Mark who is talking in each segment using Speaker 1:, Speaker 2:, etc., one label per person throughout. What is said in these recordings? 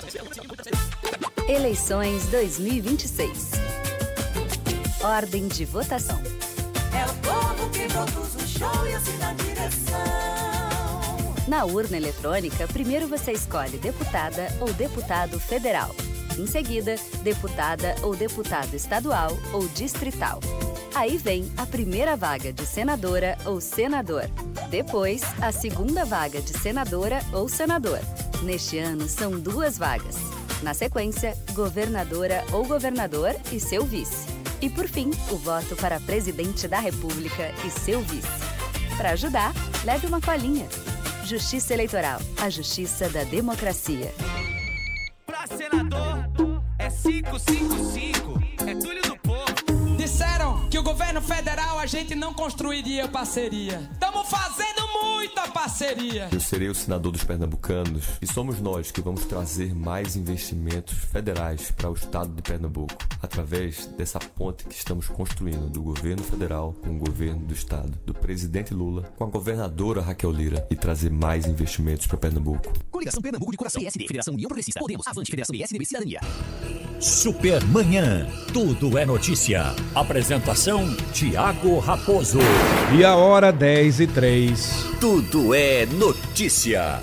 Speaker 1: Eleições 2026. Ordem de votação.
Speaker 2: É o povo que produz o show e assina a direção.
Speaker 1: Na urna eletrônica, primeiro você escolhe deputada ou deputado federal. Em seguida, deputada ou deputado estadual ou distrital. Aí vem a primeira vaga de senadora ou senador. Depois, a segunda vaga de senadora ou senador. Neste ano, são 2 vagas. Na sequência, governadora ou governador e seu vice. E, por fim, o voto para presidente da República e seu vice. Para ajudar, leve uma colinha. Justiça Eleitoral, a justiça da democracia.
Speaker 3: Pra senador, é 555, é Túlio do Povo.
Speaker 4: Disseram que o governo federal a gente não construiria parceria. Estamos fazendo muita parceria.
Speaker 5: Eu serei o senador dos pernambucanos e somos nós que vamos trazer mais investimentos federais para o estado de Pernambuco, através dessa ponte que estamos construindo do governo federal com o governo do estado, do presidente Lula com a governadora Raquel Lira, e trazer mais investimentos para Pernambuco.
Speaker 6: Coligação Pernambuco de Coração, PSD, Federação União Progressista, Podemos, Avante, Federação PSDB, Cidadania.
Speaker 7: Supermanhã, tudo é notícia. Apresentação, Tiago Raposo.
Speaker 8: E a hora 10h03.
Speaker 7: Tudo é notícia.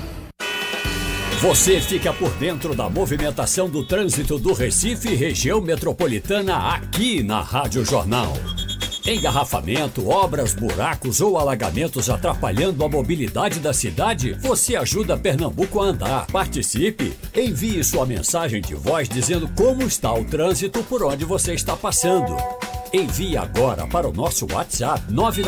Speaker 7: Você fica por dentro da movimentação do trânsito do Recife e região metropolitana aqui na Rádio Jornal. Engarrafamento, obras, buracos ou alagamentos atrapalhando a mobilidade da cidade? Você ajuda Pernambuco a andar. Participe! Envie sua mensagem de voz dizendo como está o trânsito por onde você está passando. Envie agora para o nosso WhatsApp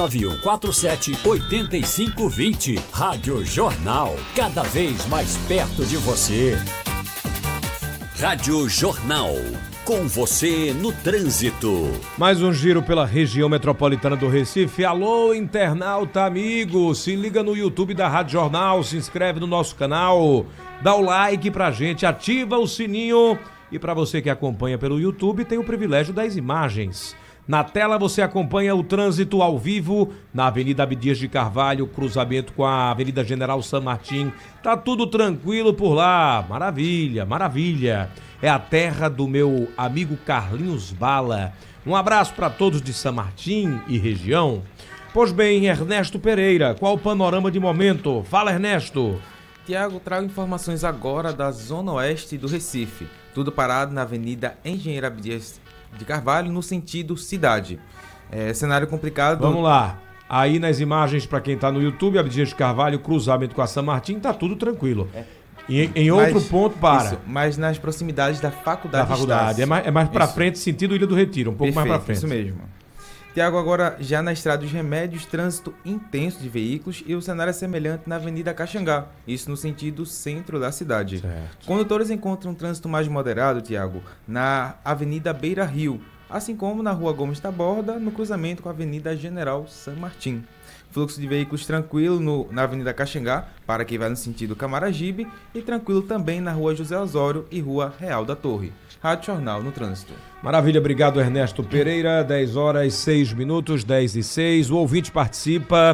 Speaker 7: 991478520. Rádio Jornal, cada vez mais perto de você. Rádio Jornal. Com você no trânsito.
Speaker 8: Mais um giro pela região metropolitana do Recife. Alô, internauta amigo, se liga no YouTube da Rádio Jornal, se inscreve no nosso canal, dá o like pra gente, ativa o sininho. E para você que acompanha pelo YouTube, tem o privilégio das imagens. Na tela você acompanha o trânsito ao vivo na Avenida Abdias de Carvalho, cruzamento com a Avenida General San Martín. Tá tudo tranquilo por lá, maravilha, maravilha. É a terra do meu amigo Carlinhos Bala. Um abraço para todos de San Martín e região. Pois bem, Ernesto Pereira, qual o panorama de momento? Fala, Ernesto.
Speaker 9: Tiago, trago informações agora da zona oeste do Recife. Tudo parado na Avenida Engenheiro Abdias de Carvalho, no sentido cidade. Cenário complicado.
Speaker 8: Vamos lá. Aí nas imagens, para quem tá no YouTube, Abdias de Carvalho, cruzamento com a San Martín, tá tudo tranquilo. Em outro ponto, para.
Speaker 9: Isso, mas nas proximidades da faculdade.
Speaker 8: É mais para frente, sentido Ilha do Retiro, um pouco mais para frente.
Speaker 9: Isso mesmo. Tiago, agora já na Estrada dos Remédios, trânsito intenso de veículos e o cenário é semelhante na Avenida Caxangá, isso no sentido centro da cidade.
Speaker 8: Certo.
Speaker 9: Condutores encontram um trânsito mais moderado, Tiago, na Avenida Beira Rio, assim como na Rua Gomes da Borda, no cruzamento com a Avenida General San Martín. Fluxo de veículos tranquilo na Avenida Caxangá, para quem vai no sentido Camaragibe, e tranquilo também na Rua José Osório e Rua Real da Torre. Rádio Jornal no trânsito.
Speaker 8: Maravilha, obrigado Ernesto Pereira, 10h06, 10h06, o ouvinte participa,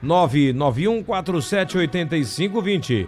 Speaker 8: 991478520,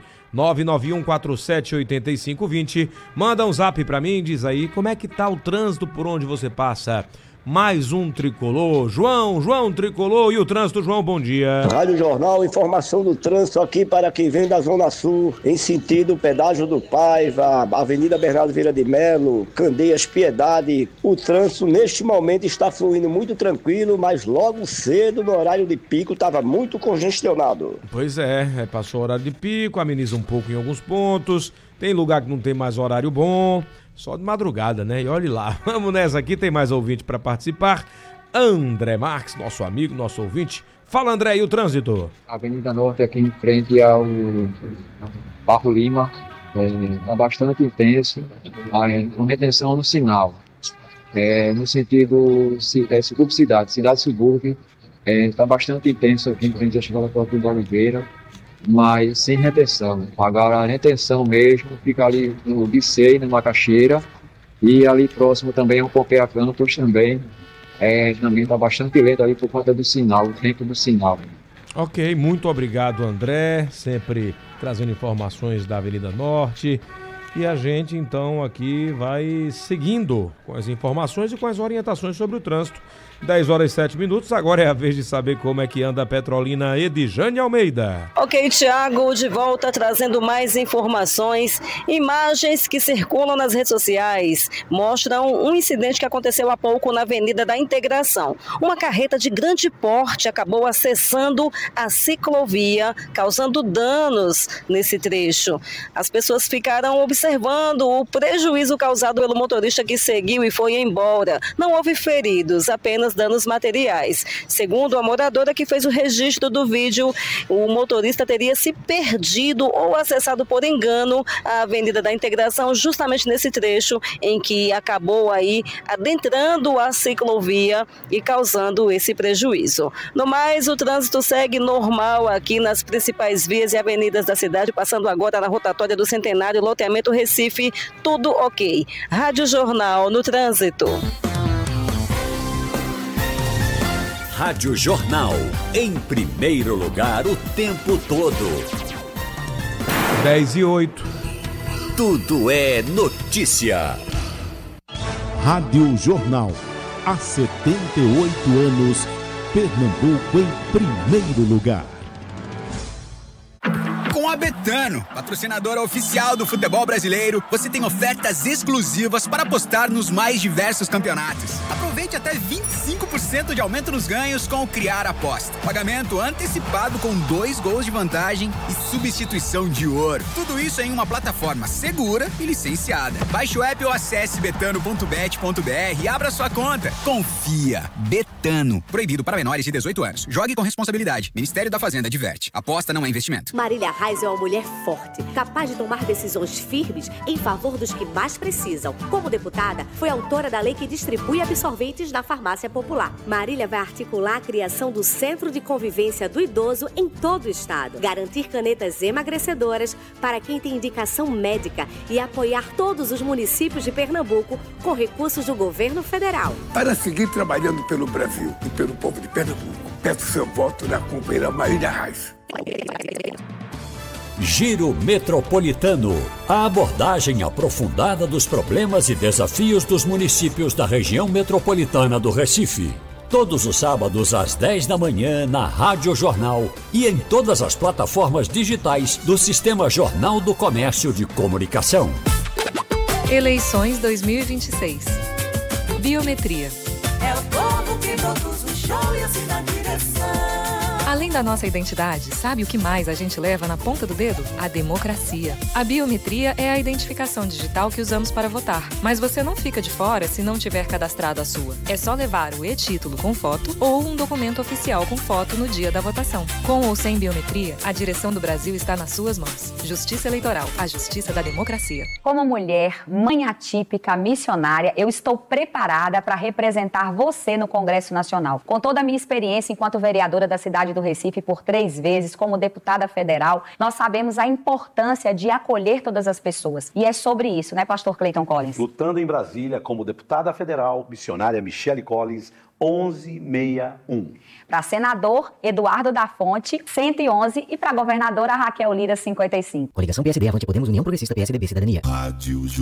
Speaker 8: 991478520, manda um zap pra mim, diz aí como é que tá o trânsito por onde você passa. Mais um tricolor. João Tricolor e o trânsito. João, bom dia.
Speaker 10: Rádio Jornal, informação do trânsito aqui para quem vem da Zona Sul, em sentido Pedágio do Paiva, Avenida Bernardo Vieira de Melo, Candeias, Piedade. O trânsito neste momento está fluindo muito tranquilo, mas logo cedo, no horário de pico, estava muito congestionado.
Speaker 8: Pois é, passou o horário de pico, ameniza um pouco em alguns pontos, tem lugar que não tem mais horário bom. Só de madrugada, né? E olhe lá. Vamos nessa aqui, tem mais ouvinte para participar. André Marques, nosso amigo, nosso ouvinte. Fala, André, e o trânsito?
Speaker 11: Avenida Norte, aqui em frente ao Barro Lima, está bastante intenso, com retenção no sinal. No sentido subcidade, cidade-subúrbio, está bastante intenso aqui em frente à Escola Porto de Oliveira, mas sem retenção. Agora a retenção mesmo fica ali no Bicei, na Macaxeira, e ali próximo também é um Pompeia Campos também. Também está bastante lento ali por conta do sinal, o tempo do sinal.
Speaker 8: Ok, muito obrigado, André, sempre trazendo informações da Avenida Norte. E a gente, então, aqui vai seguindo com as informações e com as orientações sobre o trânsito. 10 horas e 7 minutos, agora é a vez de saber como é que anda a Petrolina. Edjane Almeida.
Speaker 12: Ok, Tiago, de volta trazendo mais informações. Imagens que circulam nas redes sociais mostram um incidente que aconteceu há pouco na Avenida da Integração. Uma carreta de grande porte acabou acessando a ciclovia, causando danos nesse trecho. As pessoas ficaram observando o prejuízo causado pelo motorista que seguiu e foi embora. Não houve feridos, apenas danos materiais. Segundo a moradora que fez o registro do vídeo, o motorista teria se perdido ou acessado por engano a Avenida da Integração, justamente nesse trecho em que acabou aí adentrando a ciclovia e causando esse prejuízo. No mais, o trânsito segue normal aqui nas principais vias e avenidas da cidade, passando agora na rotatória do Centenário, loteamento Recife, tudo ok. Rádio Jornal no trânsito.
Speaker 7: Rádio Jornal, em primeiro lugar o tempo todo.
Speaker 8: 10 e 8.
Speaker 7: Tudo é notícia.
Speaker 13: Rádio Jornal, há 78 anos, Pernambuco em primeiro lugar.
Speaker 14: Com a Betano, patrocinadora oficial do futebol brasileiro, você tem ofertas exclusivas para apostar nos mais diversos campeonatos. Aproveite até 25% de aumento nos ganhos com o Criar Aposta. Pagamento antecipado com 2 gols de vantagem e substituição de ouro. Tudo isso em uma plataforma segura e licenciada. Baixe o app ou acesse betano.bet.br e abra sua conta. Confia. Betano. Proibido para menores de 18 anos. Jogue com responsabilidade. Ministério da Fazenda adverte. Aposta não é investimento.
Speaker 15: Marília Reis é uma mulher forte, capaz de tomar decisões firmes em favor dos que mais precisam. Como deputada, foi autora da lei que distribui absorventes na farmácia popular. Marília vai articular a criação do Centro de Convivência do Idoso em todo o estado, garantir canetas emagrecedoras para quem tem indicação médica e apoiar todos os municípios de Pernambuco com recursos do governo federal.
Speaker 16: Para seguir trabalhando pelo Brasil e pelo povo de Pernambuco, peço seu voto na companheira Marília Reis.
Speaker 7: Giro Metropolitano. A abordagem aprofundada dos problemas e desafios dos municípios da região metropolitana do Recife. Todos os sábados às 10 da manhã na Rádio Jornal e em todas as plataformas digitais do Sistema Jornal do Comércio de Comunicação.
Speaker 17: Eleições 2026. Biometria.
Speaker 2: É o povo que produz o show e assim na direção.
Speaker 17: Além da nossa identidade, sabe o que mais a gente leva na ponta do dedo? A democracia. A biometria é a identificação digital que usamos para votar. Mas você não fica de fora se não tiver cadastrado a sua. É só levar o e-título com foto ou um documento oficial com foto no dia da votação. Com ou sem biometria, a direção do Brasil está nas suas mãos. Justiça Eleitoral, a justiça da democracia.
Speaker 18: Como mulher, mãe atípica, missionária, eu estou preparada para representar você no Congresso Nacional. Com toda a minha experiência enquanto vereadora da cidade do Recife por 3 vezes, como deputada federal, nós sabemos a importância de acolher todas as pessoas. E é sobre isso, né, pastor Clayton Collins?
Speaker 19: Lutando em Brasília como deputada federal, missionária Michele Collins, 1161.
Speaker 18: Para senador, Eduardo da Fonte, 111. E para governadora, Raquel Lira, 55.
Speaker 6: Coligação PSD, Avante, Podemos, União Progressista, PSDB, Cidadania.